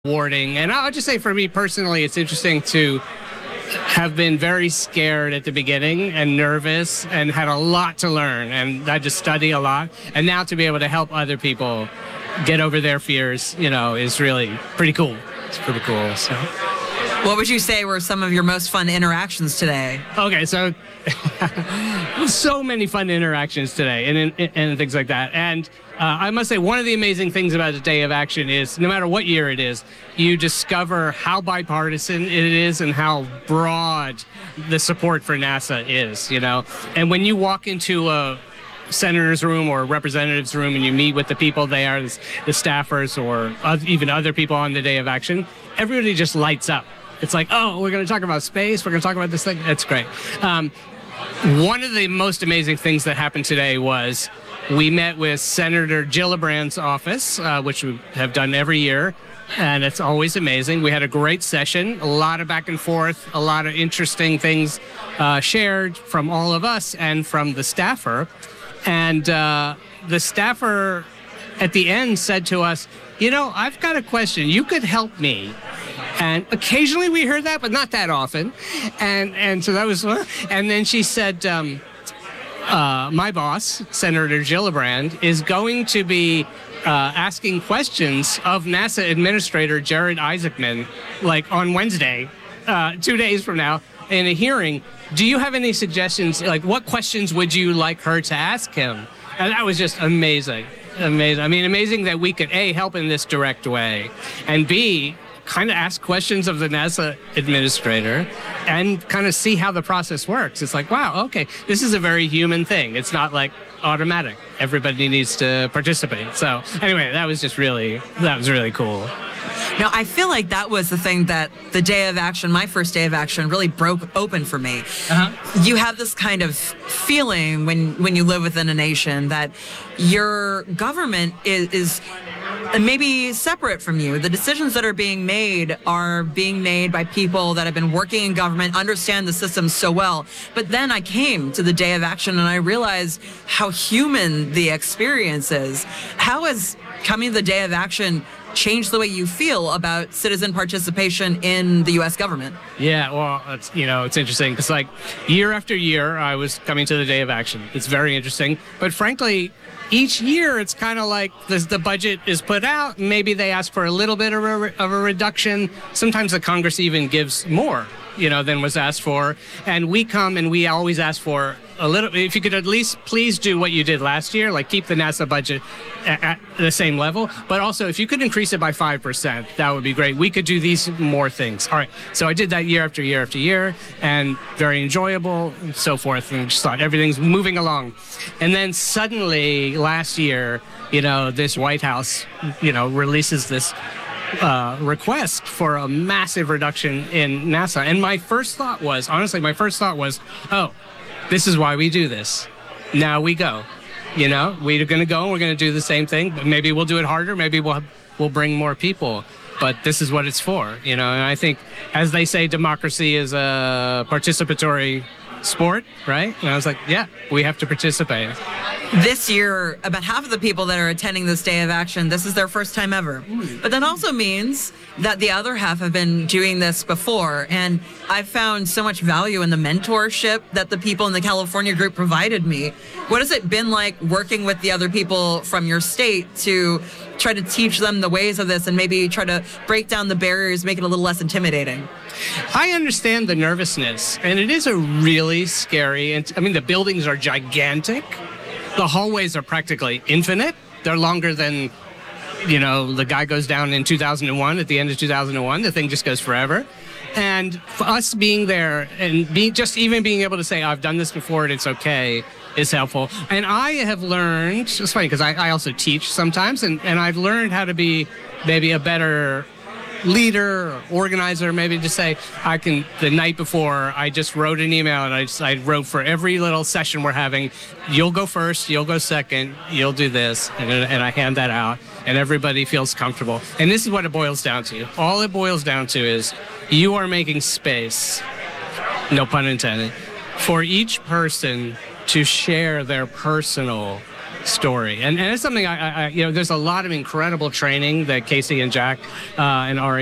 rewarding. And I'll just say for me personally, it's interesting to have been very scared at the beginning and nervous and had a lot to learn. And I just study a lot. And now to be able to help other people get over their fears, is really pretty cool. It's pretty cool. So. What would you say were some of your most fun interactions today? Okay, so so many fun interactions today and things like that. And I must say, one of the amazing things about the Day of Action is no matter what year it is, you discover how bipartisan it is and how broad the support for NASA is, And when you walk into a senator's room or a representative's room and you meet with the people there, the staffers or even other people on the Day of Action, everybody just lights up. It's like, oh, we're going to talk about space. We're going to talk about this thing. That's great. One of the most amazing things that happened today was we met with Senator Gillibrand's office, which we have done every year, and it's always amazing. We had a great session, a lot of back and forth, a lot of interesting things shared from all of us and from the staffer. And the staffer at the end said to us, I've got a question. You could help me. And occasionally we heard that, but not that often. And so that was, and then she said, my boss, Senator Gillibrand, is going to be asking questions of NASA Administrator Jared Isaacman, like on Wednesday, 2 days from now, in a hearing. Do you have any suggestions? Like, what questions would you like her to ask him? And that was just amazing. Amazing. I mean, amazing that we could, A, help in this direct way, and B, kind of ask questions of the NASA administrator and kind of see how the process works. It's like, wow, okay, this is a very human thing. It's not like automatic. Everybody needs to participate. So anyway, that was really cool. Now, I feel like that was the thing that the Day of Action, my first Day of Action, really broke open for me. Uh-huh. You have this kind of feeling when you live within a nation that your government is maybe separate from you. The decisions that are being made by people that have been working in government, understand the system so well. But then I came to the Day of Action and I realized how human the experience is. How has coming to the Day of Action changed the way you feel about citizen participation in the U.S. government? Yeah, well, it's interesting because year after year, I was coming to the Day of Action. It's very interesting. But frankly, each year, it's kind of like the budget is put out. Maybe they ask for a little bit of a reduction. Sometimes the Congress even gives more, than was asked for. And we come and we always ask for a little. If you could at least please do what you did last year, like keep the NASA budget at the same level. But also, if you could increase it by 5%, that would be great. We could do these more things. All right. So I did that year after year after year, and very enjoyable and so forth. And just thought everything's moving along. And then suddenly last year, this White House, releases this request for a massive reduction in NASA. And my first thought was, oh, this is why we do this. Now we go. We're going to go and we're going to do the same thing, but maybe we'll do it harder. Maybe we'll bring more people. But this is what it's for, And I think, as they say, democracy is a participatory sport, right? And I was like, yeah, we have to participate. This year, about half of the people that are attending this Day of Action, this is their first time ever. But that also means that the other half have been doing this before. And I've found so much value in the mentorship that the people in the California group provided me. What has it been like working with the other people from your state to try to teach them the ways of this and maybe try to break down the barriers, make it a little less intimidating? I understand the nervousness, and it is a really scary, the buildings are gigantic. The hallways are practically infinite. They're longer than, the guy goes down in 2001, at the end of 2001. The thing just goes forever. And for us being there and even being able to say, I've done this before and it's okay, is helpful. And I have learned, it's funny because I also teach sometimes, and I've learned how to be maybe a better leader or organizer, maybe to say, the night before, I just wrote an email and I wrote for every little session we're having, you'll go first, you'll go second, you'll do this, and I hand that out, and everybody feels comfortable. And this is what it boils down to. All it boils down to is you are making space, no pun intended, for each person to share their personal story. And it's something there's a lot of incredible training that Casey and Jack and Ari